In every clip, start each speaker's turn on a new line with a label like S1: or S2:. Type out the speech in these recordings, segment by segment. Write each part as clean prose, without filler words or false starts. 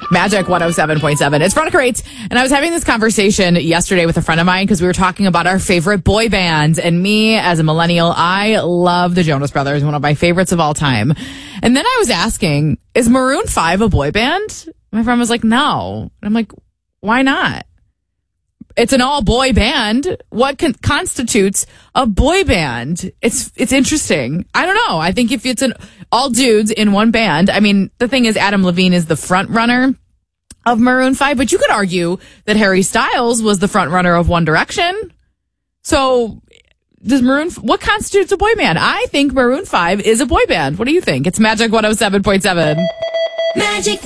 S1: Magic 107.7. It's Veronica Rates, and I was having this conversation yesterday with a friend of mine because we were talking about our favorite boy bands. And me, as a millennial, I love the Jonas Brothers, one of my favorites of all time. And then I was asking, is Maroon 5 a boy band? My friend was like, no. And I'm like, why not? It's an all-boy band. What constitutes a boy band? It's interesting. I don't know. I think if it's an all dudes in one band, I mean, the thing is, Adam Levine is the front runner of Maroon 5, but you could argue that Harry Styles was the front runner of One Direction. So what constitutes a boy band? I think Maroon 5 is a boy band. What do you think? It's Magic 107.7.
S2: Magic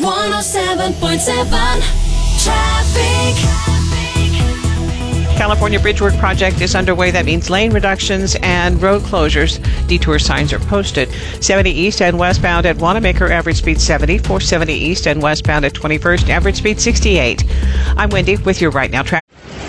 S2: 107.7. Traffic.
S3: California bridge work project is underway. That means lane reductions and road closures. Detour signs are posted. 70 east and westbound at Wanamaker, average speed 70. 470 east and westbound at 21st, average speed 68. I'm Wendy with your Right Now traffic.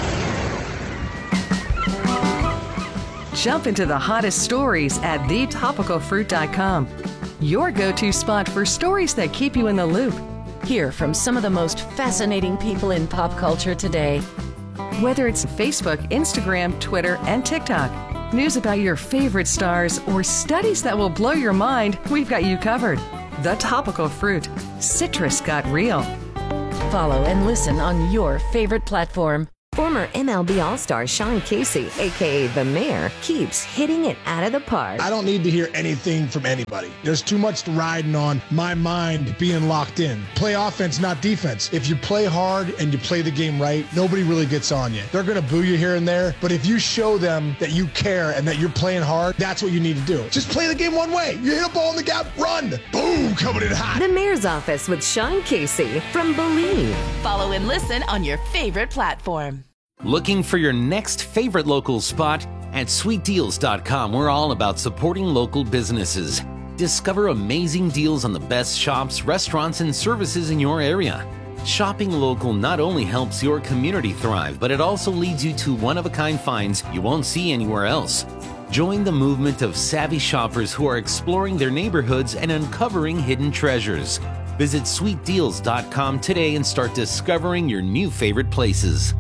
S4: Jump into the hottest stories at thetopicalfruit.com. Your go-to spot for stories that keep you in the loop.
S5: Hear from some of the most fascinating people in pop culture today.
S4: Whether it's Facebook, Instagram, Twitter, and TikTok, news about your favorite stars, or studies that will blow your mind, we've got you covered. The Topical Fruit. Citrus got real.
S5: Follow and listen on your favorite platform.
S6: Former MLB All-Star Sean Casey, a.k.a. The Mayor, keeps hitting it out of the park.
S7: I don't need to hear anything from anybody. There's too much riding on my mind being locked in. Play offense, not defense. If you play hard and you play the game right, nobody really gets on you. They're going to boo you here and there, but if you show them that you care and that you're playing hard, that's what you need to do. Just play the game one way. You hit a ball in the gap, run. Boom, coming in hot.
S6: The Mayor's Office with Sean Casey from Believe.
S8: Follow and listen on your favorite platform.
S9: Looking for your next favorite local spot? At sweetdeals.com, we're all about supporting local businesses. Discover amazing deals on the best shops, restaurants, and services in your area. Shopping local not only helps your community thrive, but it also leads you to one-of-a-kind finds you won't see anywhere else. Join the movement of savvy shoppers who are exploring their neighborhoods and uncovering hidden treasures. Visit sweetdeals.com today and start discovering your new favorite places.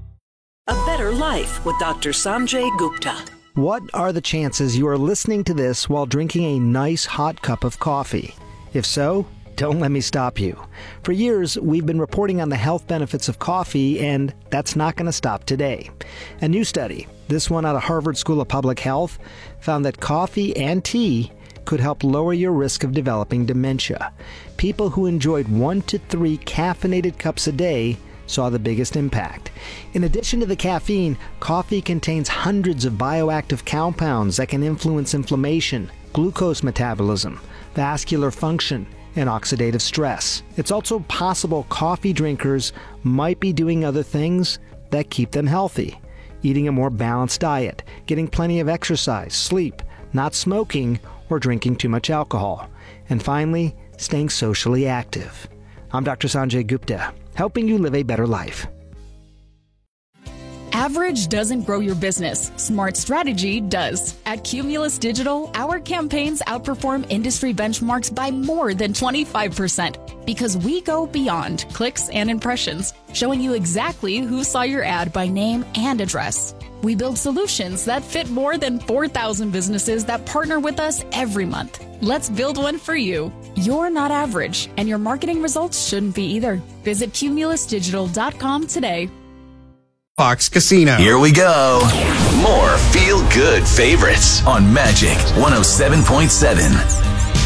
S10: A Better Life with Dr. Sanjay Gupta.
S11: What are the chances you are listening to this while drinking a nice hot cup of coffee? If so, don't let me stop you. For years, we've been reporting on the health benefits of coffee, and that's not going to stop today. A new study, this one out of Harvard School of Public Health, found that coffee and tea could help lower your risk of developing dementia. People who enjoyed 1 to 3 caffeinated cups a day saw the biggest impact. In addition to the caffeine, coffee contains hundreds of bioactive compounds that can influence inflammation, glucose metabolism, vascular function, and oxidative stress. It's also possible coffee drinkers might be doing other things that keep them healthy. Eating a more balanced diet, getting plenty of exercise, sleep, not smoking, or drinking too much alcohol. And finally, staying socially active. I'm Dr. Sanjay Gupta, helping you live a better life.
S12: Average doesn't grow your business. Smart strategy does. At Cumulus Digital, our campaigns outperform industry benchmarks by more than 25% because we go beyond clicks and impressions, showing you exactly who saw your ad by name and address. We build solutions that fit more than 4,000 businesses that partner with us every month. Let's build one for you. You're not average, and your marketing results shouldn't be either. Visit cumulusdigital.com today.
S13: Fox Casino.
S14: Here we go. More feel-good favorites on Magic 107.7.